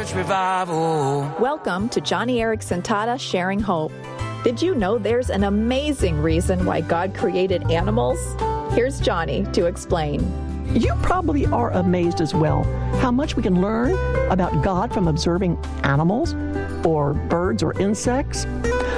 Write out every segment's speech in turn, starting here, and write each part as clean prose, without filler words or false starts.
church revival. Welcome to Johnny Erickson Tata Sharing Hope. Did you know there's an amazing reason why God created animals? Here's Johnny to explain. You probably are amazed as well how much we can learn about God from observing animals or birds or insects.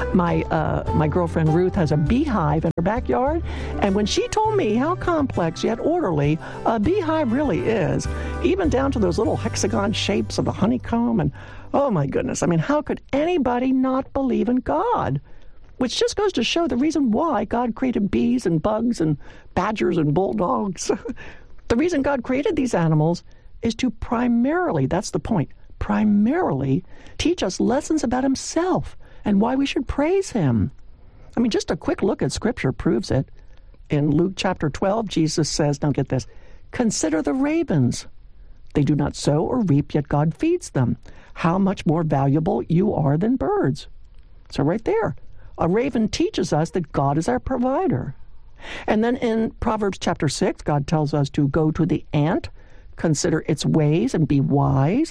My girlfriend Ruth has a beehive in her backyard, and when she told me how complex yet orderly a beehive really is, even down to those little hexagon shapes of the honeycomb, and oh my goodness, I mean, how could anybody not believe in God? Which just goes to show the reason why God created bees and bugs and badgers and bulldogs. The reason God created these animals is to primarily, that's the point, primarily teach us lessons about himself and why we should praise him. I mean, just a quick look at Scripture proves it. In Luke chapter 12, Jesus says, now get this, consider the ravens. They do not sow or reap, yet God feeds them. How much more valuable you are than birds. So right there, a raven teaches us that God is our provider. And then in Proverbs chapter 6, God tells us to go to the ant, consider its ways, and be wise.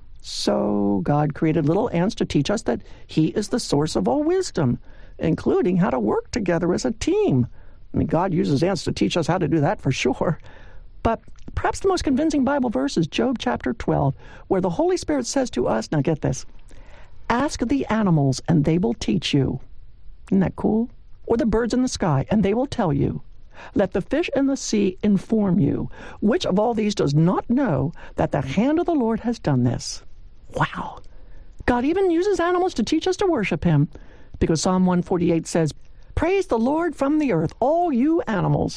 So God created little ants to teach us that he is the source of all wisdom, including how to work together as a team. I mean, God uses ants to teach us how to do that for sure. But perhaps the most convincing Bible verse is Job chapter 12, where the Holy Spirit says to us, now get this, ask the animals and they will teach you. Isn't that cool? Or the birds in the sky, and they will tell you. Let the fish in the sea inform you. Which of all these does not know that the hand of the Lord has done this? Wow. God even uses animals to teach us to worship him, because Psalm 148 says, praise the Lord from the earth, all you animals.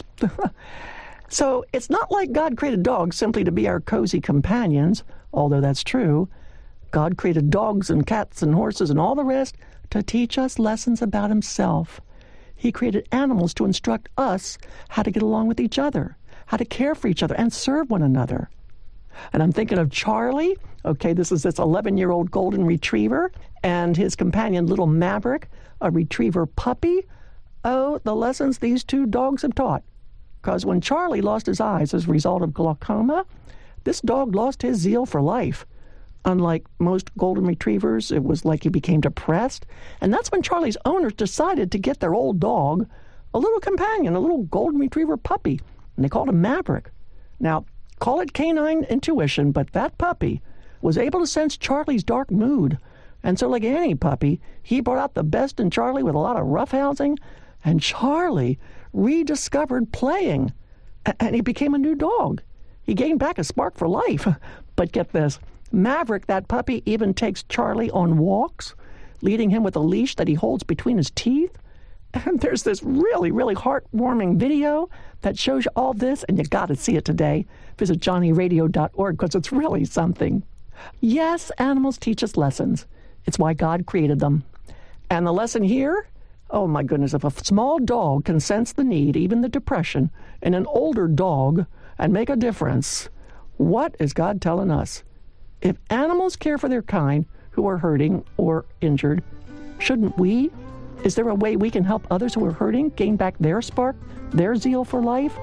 So it's not like God created dogs simply to be our cozy companions, although that's true. God created dogs and cats and horses and all the rest to teach us lessons about himself. He created animals to instruct us how to get along with each other, how to care for each other and serve one another. And I'm thinking of Charlie. Okay, this is this 11-year-old golden retriever and his companion, little Maverick, a retriever puppy. Oh, the lessons these two dogs have taught. Because when Charlie lost his eyes as a result of glaucoma, this dog lost his zeal for life. Unlike most golden retrievers, it was like he became depressed. And that's when Charlie's owners decided to get their old dog, a little companion, a little golden retriever puppy. And they called him Maverick. Now, call it canine intuition, but that puppy was able to sense Charlie's dark mood. And so like any puppy, he brought out the best in Charlie with a lot of roughhousing. And Charlie rediscovered playing. And he became a new dog. He gained back a spark for life. But get this. Maverick, that puppy, even takes Charlie on walks, leading him with a leash that he holds between his teeth. And there's this really, really heartwarming video that shows you all this, and you got to see it today. Visit johnnyradio.org because it's really something. Yes, animals teach us lessons. It's why God created them. And the lesson here, oh my goodness, if a small dog can sense the need, even the depression, in an older dog and make a difference, what is God telling us? If animals care for their kind who are hurting or injured, shouldn't we? Is there a way we can help others who are hurting gain back their spark, their zeal for life?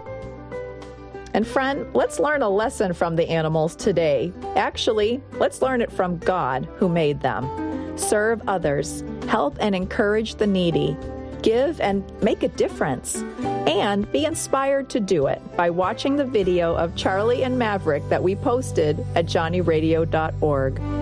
And friend, let's learn a lesson from the animals today. Actually, let's learn it from God who made them. Serve others, help and encourage the needy, give and make a difference, and be inspired to do it by watching the video of Charlie and Maverick that we posted at johnnyradio.org.